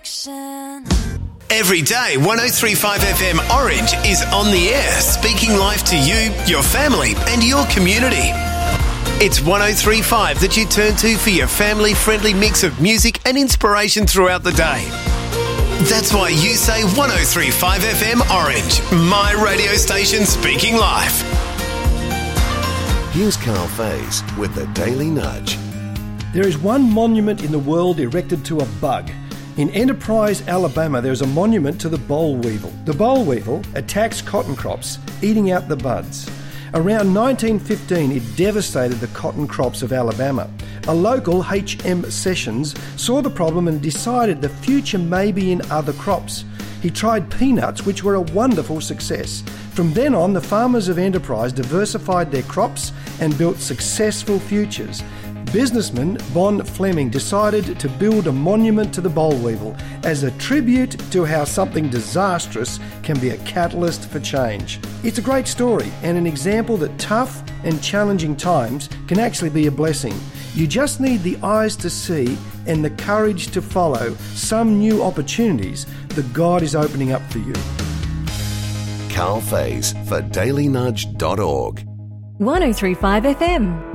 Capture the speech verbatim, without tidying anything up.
direction. Every day, one oh three point five F M Orange is on the air, speaking life to you, your family and your community. It's one oh three point five that you turn to for your family-friendly mix of music and inspiration throughout the day. That's why you say one oh three point five F M Orange, my radio station speaking life. Here's Carl Faze with the Daily Nudge. There is one monument in the world erected to a bug. In Enterprise, Alabama, there is a monument to the boll weevil. The boll weevil attacks cotton crops, eating out the buds. Around nineteen fifteen, it devastated the cotton crops of Alabama. A local, H M Sessions, saw the problem and decided the future may be in other crops. He tried peanuts, which were a wonderful success. From then on, the farmers of Enterprise diversified their crops and built successful futures. Businessman Bon Fleming decided to build a monument to the boll weevil as a tribute to how something disastrous can be a catalyst for change. It's a great story and an example that tough and challenging times can actually be a blessing. You just need the eyes to see and the courage to follow some new opportunities that God is opening up for you. Carl Faze for daily nudge dot org. one oh three point five F M.